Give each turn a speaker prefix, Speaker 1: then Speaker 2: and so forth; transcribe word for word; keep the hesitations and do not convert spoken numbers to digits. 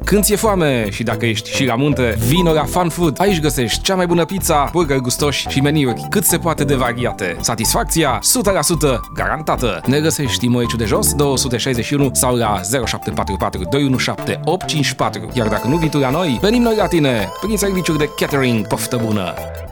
Speaker 1: Când ți-e foame și dacă ești și la munte, vino la Fun Food. Aici găsești cea mai bună pizza, burgeri gustoși și meniuri cât se poate de variate. Satisfacția o sută la sută garantată. Ne găsești în Măieciul de Jos, două sute șaizeci și unu sau la zero șapte patru patru doi unu șapte opt cinci patru. Iar dacă nu vii tu la noi, venim noi la tine prin serviciuri de catering. Poftă bună!